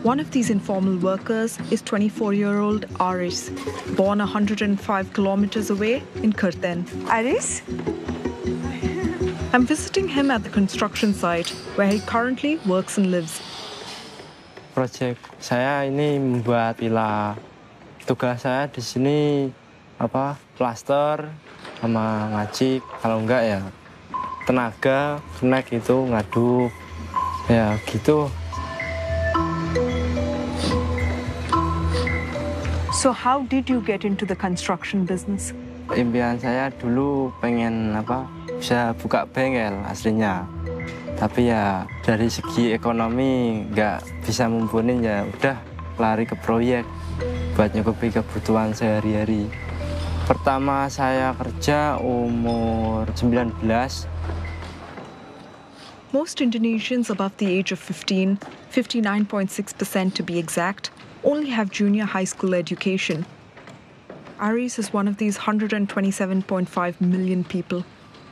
One of these informal workers is 24-year-old Aris, born 105 kilometers away in Kirten. Aris? I'm visiting him at the construction site where he currently works and lives. Project saya ini membuat villa. Tugas saya di sini plaster sama ngacik. Kalau enggak ya tenaga, snack itu ngaduk. Ya gitu. So how did you get into the construction business? Impian saya dulu pengen bisa buka bengkel aslinya. Tapi ya dari segi ekonomi nggak bisa mumpuni, ya udah lari ke proyek buat nyukupi kebutuhan sehari-hari. Pertama saya kerja umur 19. Most Indonesians above the age of 15, 59.6% to be exact, only have junior high school education. Aris is one of these 127.5 million people.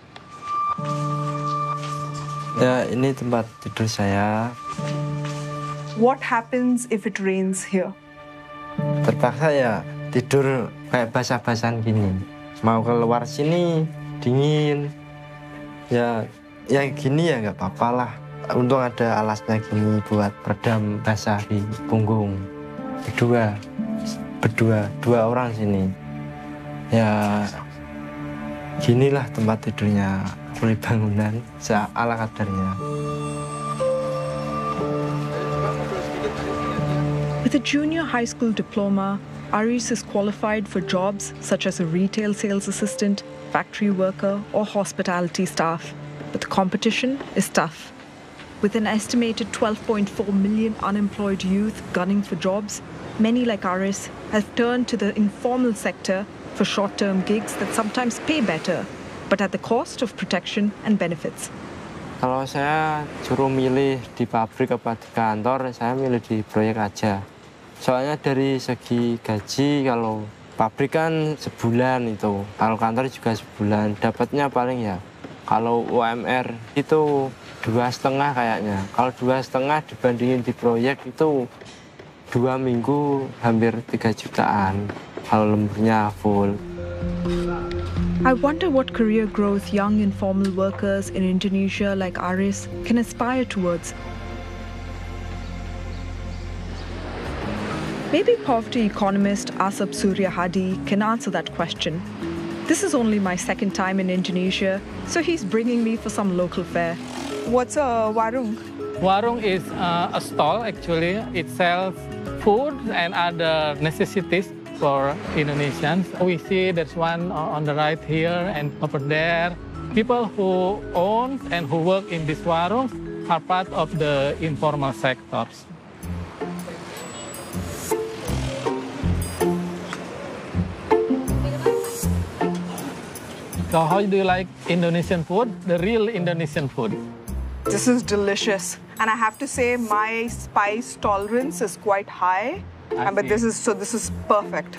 Ya, ini tempat tidur saya. What happens if it rains here? Terpaksa ya tidur kayak basah-basahan gini. Mau keluar sini dingin. Ya gini ya nggak apa-apa lah. Untung ada alasnya gini buat peredam basah di punggung. Berdua orang sini. Ya ginilah tempat tidurnya. Kulit bangunan ala kadarnya. With a junior high school diploma, Aris is qualified for jobs such as a retail sales assistant, factory worker, or hospitality staff. But the competition is tough. With an estimated 12.4 million unemployed youth gunning for jobs, many like Aris have turned to the informal sector for short-term gigs that sometimes pay better, but at the cost of protection and benefits. Kalau saya suruh milih di pabrik apa di kantor, saya milih di proyek aja. Soalnya dari segi gaji, kalau pabrik kan sebulan itu, kalau kantor juga sebulan. Dapatnya paling ya, kalau UMR itu 2,5 kayaknya. Kalau 2,5 dibandingin di proyek itu 2 minggu hampir 3 jutaan. Kalau lemburnya full. I wonder what career growth young informal workers in Indonesia like Aris can aspire towards. Maybe poverty economist Asap Surya Hadi can answer that question. This is only my second time in Indonesia, so he's bringing me for some local fare. What's a warung? Warung is a stall, actually. It sells food and other necessities for Indonesians. We see there's one on the right here and over there. People who own and who work in these warungs are part of the informal sectors. So how do you like Indonesian food? The real Indonesian food? This is delicious. And I have to say my spice tolerance is quite high. But this is perfect.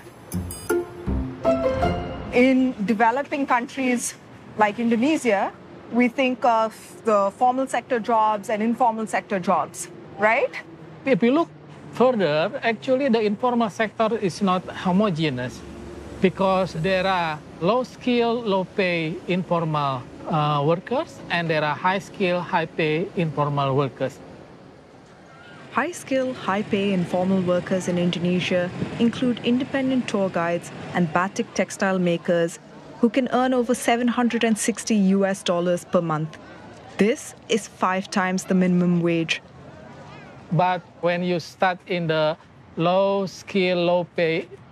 In developing countries like Indonesia, we think of the formal sector jobs and informal sector jobs, right? If you look further, actually the informal sector is not homogeneous because there are low-skill, low-pay informal workers and there are high-skill, high-pay informal workers. High-skill, high-pay informal workers in Indonesia include independent tour guides and batik textile makers who can earn over $760 per month. This is 5 times the minimum wage. But when you start in the low-skill, low-pay